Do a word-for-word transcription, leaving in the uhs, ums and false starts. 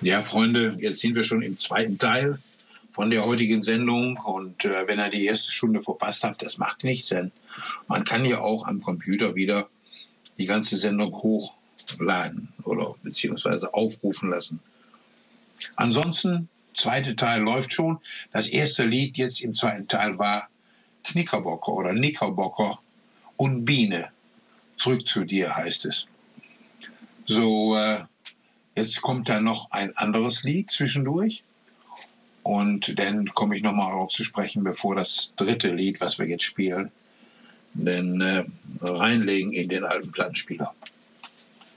Ja, Freunde, jetzt sind wir schon im zweiten Teil von der heutigen Sendung. Und äh, wenn ihr die erste Stunde verpasst habt, das macht nichts, denn man kann ja auch am Computer wieder die ganze Sendung hochladen oder beziehungsweise aufrufen lassen. Ansonsten, zweite Teil läuft schon. Das erste Lied jetzt im zweiten Teil war Knickerbocker oder Knickerbocker und Biene. Zurück zu dir heißt es. So, äh, jetzt kommt da noch ein anderes Lied zwischendurch. Und dann komme ich nochmal darauf zu sprechen, bevor das dritte Lied, was wir jetzt spielen, denn äh, reinlegen in den alten Plattenspieler.